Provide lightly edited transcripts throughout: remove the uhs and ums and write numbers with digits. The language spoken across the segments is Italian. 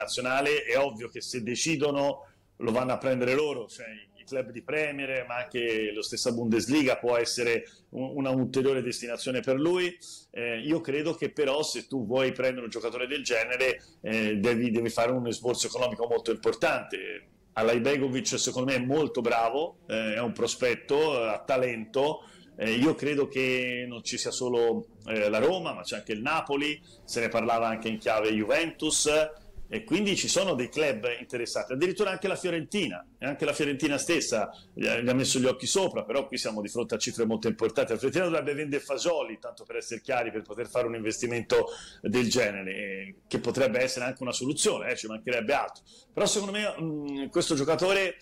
nazionale, è ovvio che se decidono lo vanno a prendere loro, cioè i club di Premier, ma anche lo stessa Bundesliga può essere una ulteriore destinazione per lui. Io credo che però se tu vuoi prendere un giocatore del genere devi fare un esborso economico molto importante. Alajbegovic secondo me è molto bravo, è un prospetto, ha talento. Io credo che non ci sia solo la Roma, ma c'è anche il Napoli, se ne parlava anche in chiave Juventus, e quindi ci sono dei club interessati, addirittura anche la Fiorentina, e anche la Fiorentina stessa gli ha messo gli occhi sopra, però qui siamo di fronte a cifre molto importanti. La Fiorentina dovrebbe vendere Fasoli, tanto per essere chiari, per poter fare un investimento del genere, che potrebbe essere anche una soluzione, ci mancherebbe altro. Però secondo me questo giocatore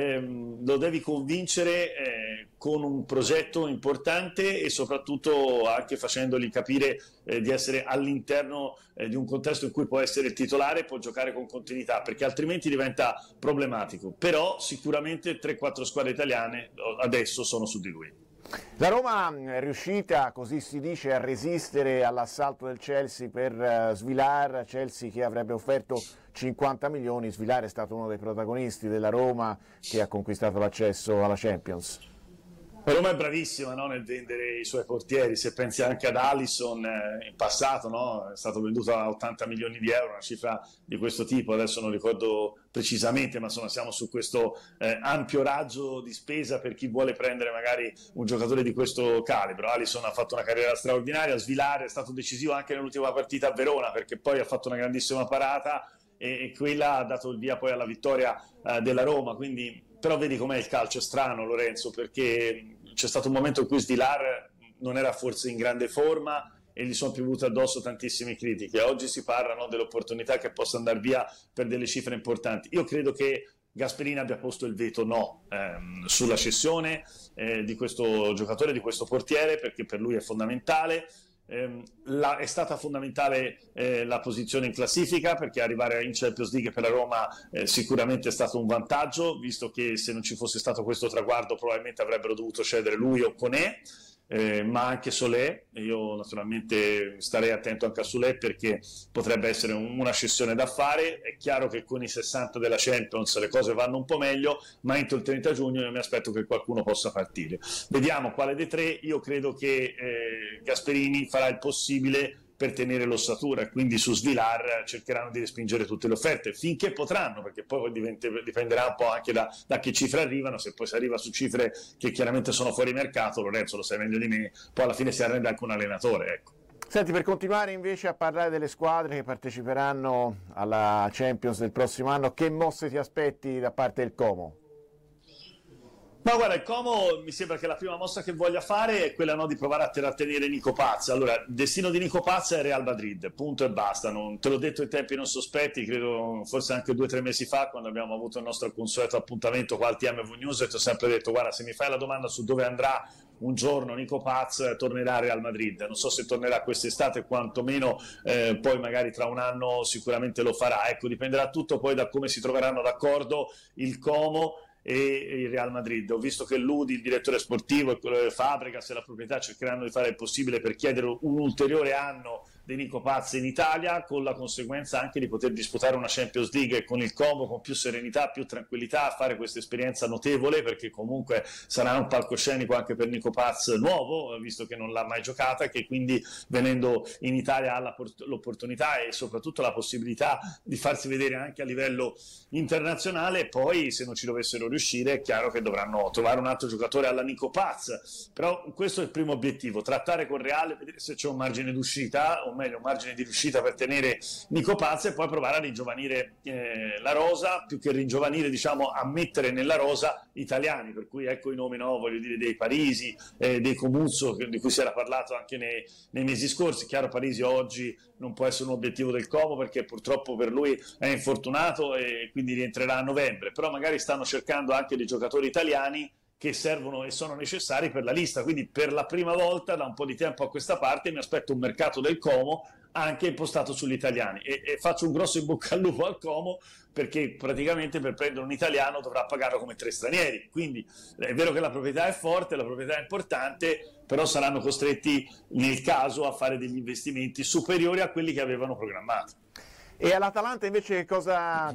lo devi convincere con un progetto importante e soprattutto anche facendogli capire di essere all'interno di un contesto in cui può essere il titolare e può giocare con continuità, perché altrimenti diventa problematico. Però sicuramente 3-4 squadre italiane adesso sono su di lui. La Roma è riuscita, così si dice, a resistere all'assalto del Chelsea per Svilar, Chelsea che avrebbe offerto 50 milioni, Svilar è stato uno dei protagonisti della Roma che ha conquistato l'accesso alla Champions. La Roma è bravissima, no, nel vendere i suoi portieri, se pensi anche ad Alisson in passato, no, è stato venduto a 80 milioni di euro, una cifra di questo tipo, adesso non ricordo precisamente, ma insomma siamo su questo ampio raggio di spesa per chi vuole prendere magari un giocatore di questo calibro. Alisson ha fatto una carriera straordinaria, Svilar è stato decisivo anche nell'ultima partita a Verona, perché poi ha fatto una grandissima parata e quella ha dato il via poi alla vittoria della Roma, quindi però vedi com'è il calcio, è strano Lorenzo, perché c'è stato un momento in cui Svilar non era forse in grande forma e gli sono piovute addosso tantissime critiche. Oggi si parla, no, dell'opportunità che possa andare via per delle cifre importanti. Io credo che Gasperini abbia posto il veto no sulla cessione di questo giocatore, di questo portiere, perché per lui è fondamentale. È stata fondamentale la posizione in classifica, perché arrivare in Champions League per la Roma sicuramente è stato un vantaggio, visto che se non ci fosse stato questo traguardo probabilmente avrebbero dovuto cedere lui o Koné, ma anche Solé. Io naturalmente starei attento anche a Solé, perché potrebbe essere una cessione da fare. È chiaro che con i 60 della Champions le cose vanno un po' meglio, ma entro il 30 giugno io mi aspetto che qualcuno possa partire. Vediamo quale dei tre. Io credo che Gasperini farà il possibile per tenere l'ossatura, e quindi su Svilar cercheranno di respingere tutte le offerte finché potranno, perché poi dipenderà un po' anche da che cifre arrivano. Se poi si arriva su cifre che chiaramente sono fuori mercato, Lorenzo lo sai meglio di me, poi alla fine si arrende anche un allenatore, ecco. Senti, per continuare invece a parlare delle squadre che parteciperanno alla Champions del prossimo anno, che mosse ti aspetti da parte del Como? Ma guarda, il Como mi sembra che la prima mossa che voglia fare è quella, no, di provare a trattenere Nico Paz. Allora, il destino di Nico Paz è Real Madrid, punto e basta. Te l'ho detto in tempi non sospetti, credo forse anche 2 o 3 mesi fa, quando abbiamo avuto il nostro consueto appuntamento qua al TMV News, e ti ho sempre detto: guarda, se mi fai la domanda su dove andrà un giorno Nico Paz, tornerà a Real Madrid. Non so se tornerà quest'estate, quantomeno poi magari tra un anno sicuramente lo farà. Ecco, dipenderà tutto poi da come si troveranno d'accordo il Como e il Real Madrid. Ho visto che Ludi, il direttore sportivo, e Fabregas e la proprietà cercheranno di fare il possibile per chiedere un ulteriore anno di Nico Paz in Italia, con la conseguenza anche di poter disputare una Champions League con il Como con più serenità, più tranquillità, a fare questa esperienza notevole, perché comunque sarà un palcoscenico anche per Nico Paz nuovo, visto che non l'ha mai giocata, e che quindi venendo in Italia ha l'opportunità e soprattutto la possibilità di farsi vedere anche a livello internazionale. Poi se non ci dovessero riuscire è chiaro che dovranno trovare un altro giocatore alla Nico Paz, però questo è il primo obiettivo: trattare con Reale, vedere se c'è un margine d'uscita, o meglio un margine di riuscita per tenere Nico Paz, e poi provare a ringiovanire la rosa, più che ringiovanire, diciamo, a mettere nella rosa italiani, per cui ecco i nomi, no, voglio dire, dei Parisi, dei Comuzzo, di cui si era parlato anche nei mesi scorsi. Chiaro, Parisi oggi non può essere un obiettivo del Como, perché purtroppo per lui è infortunato e quindi rientrerà a novembre, però magari stanno cercando anche dei giocatori italiani che servono e sono necessari per la lista. Quindi per la prima volta da un po' di tempo a questa parte mi aspetto un mercato del Como anche impostato sugli italiani, e faccio un grosso in bocca al lupo al Como, perché praticamente per prendere un italiano dovrà pagarlo come 3 stranieri. Quindi è vero che la proprietà è forte, la proprietà è importante, però saranno costretti nel caso a fare degli investimenti superiori a quelli che avevano programmato. E all'Atalanta invece cosa